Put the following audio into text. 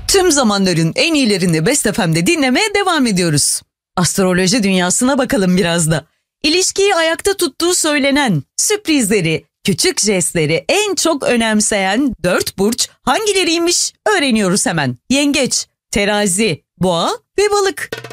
Tüm zamanların en iyilerini Best FM'de dinlemeye devam ediyoruz. Astroloji dünyasına bakalım biraz da. İlişkiyi ayakta tuttuğu söylenen, sürprizleri, küçük jestleri en çok önemseyen 4 burç hangileriymiş öğreniyoruz hemen. Yengeç, Terazi, Boğa ve Balık.